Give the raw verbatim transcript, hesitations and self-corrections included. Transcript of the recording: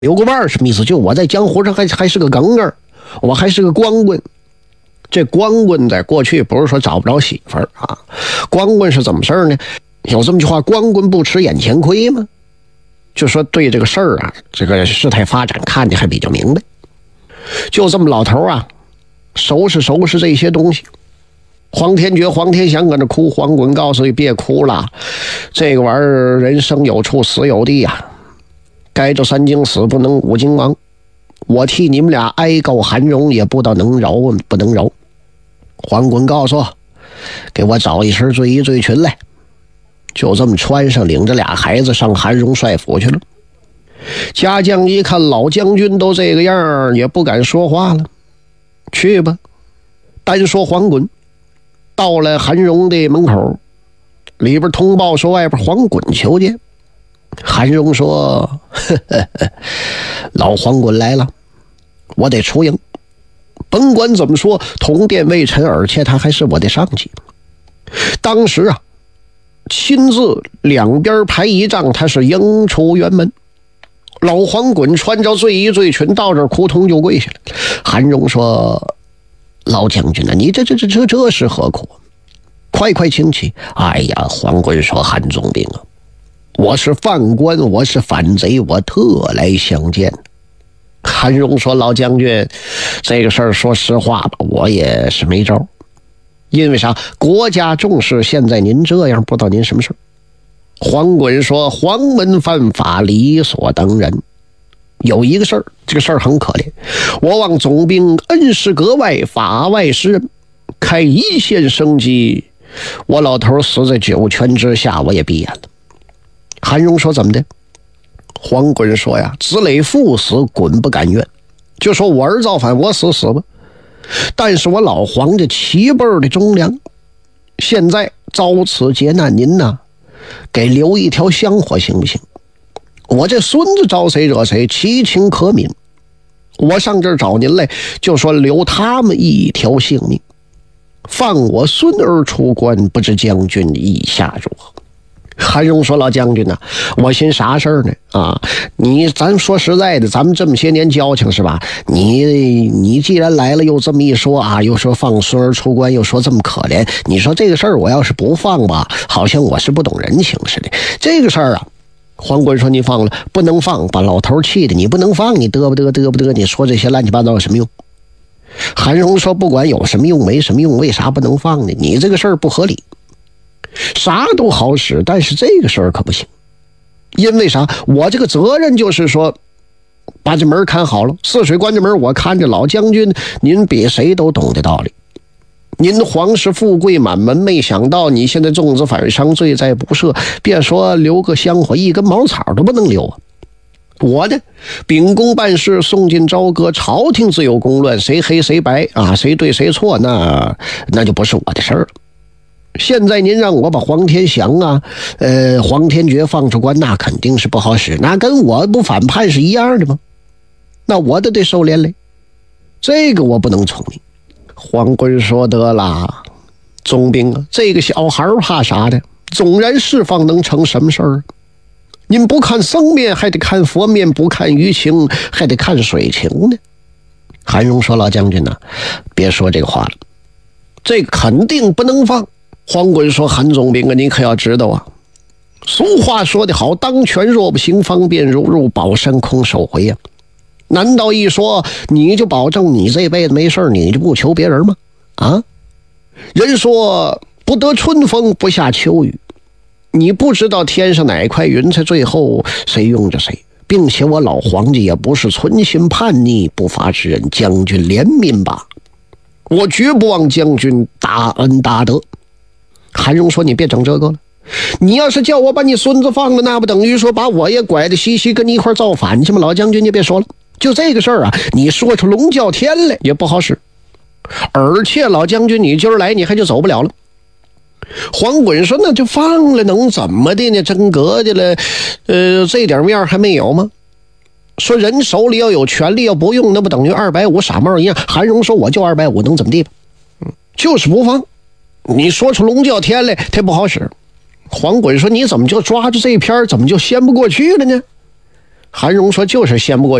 有个腕什么意思？就我在江湖上还还是个梗儿，我还是个光棍。这光棍在过去不是说找不着媳妇儿啊，光棍是怎么事儿呢？有这么句话，光棍不吃眼前亏吗？就说对这个事儿啊，这个事态发展看得还比较明白。就这么老头啊，收拾收拾这些东西。黄天觉、黄天祥搁那哭，黄滚告诉你别哭了，这个玩意儿人生有处死有地啊，该这三经死不能五经亡。我替你们俩哀告韩荣，也不知道能饶不能饶。黄滚告诉给我找一身醉衣醉裙来，就这么穿上，领着俩孩子上韩荣帅府去了。家将一看老将军都这个样，也不敢说话了。去吧。单说黄滚到了韩荣的门口，里边通报说外边黄滚求见。韩荣说呵呵呵，老黄滚来了，我得出营。甭管怎么说，同殿微臣，而且他还是我的上级。当时啊，亲自两边排一仗，他是迎出辕门。老黄滚穿着醉衣醉裙到这儿，扑通就跪下了。韩荣说：“老将军啊，你这这这这这是何苦？快快请起！”哎呀，黄滚说：“韩总兵啊，我是犯官，我是反贼，我特来相见。”韩荣说：“老将军，这个事儿说实话吧，我也是没招。因为啥？国家重视，现在您这样，不知道您什么事儿。”黄滚说：“黄门犯法，理所当然。有一个事儿，这个事儿很可怜。我望总兵恩师格外，法外施人，开一线生机。我老头死在九泉之下，我也闭眼了。”韩荣说：“怎么的？”黄滚说：“呀，子累父死，滚不甘愿。就说我儿造反，我死死吧。但是我老黄家七辈的忠良，现在遭此劫难，您呐，给留一条香火行不行？我这孙子招谁惹谁，其情可悯。我上这儿找您来，就说留他们一条性命。放我孙儿出关，不知将军意下如何？”韩荣说：“老将军呐、啊，我寻啥事儿呢？啊，你咱说实在的，咱们这么些年交情是吧？你你既然来了，又这么一说啊，又说放孙儿出关，又说这么可怜，你说这个事儿我要是不放吧，好像我是不懂人情似的。这个事儿啊，黄滚说你放了，不能放，把老头气的，你不能放，你嘚不嘚嘚不嘚，你说这些乱七八糟有什么用？”韩荣说：“不管有什么用没什么用，为啥不能放呢？你这个事儿不合理。啥都好使，但是这个事儿可不行。因为啥？我这个责任就是说，把这门看好了，泗水关这门我看着。老将军您比谁都懂得道理。您皇室富贵满门，没想到你现在纵子反伤，罪在不赦，别说留个香火，一根茅草都不能留啊。我呢，秉公办事，送进朝歌，朝廷自有公论，谁黑谁白啊，谁对谁错，那那就不是我的事儿了。现在您让我把黄天祥啊，呃，黄天觉放出关，那肯定是不好使，那跟我不反叛是一样的吗？那我都得受连累，这个我不能从你。”黄滚说：“得了，总兵啊，这个小孩怕啥的？纵然释放能成什么事儿？您不看僧面还得看佛面，不看舆情还得看水情呢。”韩荣说：“老将军呐、啊，别说这个话了，这个肯定不能放。”黄滚说：“韩总兵啊，你可要知道啊，俗话说得好，当权若不行，方便如入宝山空手回呀、啊。难道一说你就保证你这辈子没事，你就不求别人吗？啊，人说不得春风不下秋雨，你不知道天上哪块云彩最后谁用着谁，并且我老黄家也不是存心叛逆不法之人，将军怜悯吧，我绝不忘将军大恩大德。”韩荣说：“你别整这个了，你要是叫我把你孙子放了，那不等于说把我也拐的西西跟你一块造反去吗？老将军你别说了，就这个事儿啊，你说出龙叫天来也不好使，而且老将军你今儿来你还就走不了了。”黄滚说：“那就放了，能怎么的呢？真格的了，呃，这点面还没有吗？说人手里要有权力，要不用，那不等于二百五傻帽一样。”韩荣说：“我就二百五，能怎么地吧？嗯，就是不放。你说出龙叫天来，它不好使。”黄滚说：“你怎么就抓住这一篇，怎么就掀不过去了呢？” 韩荣说就是掀不过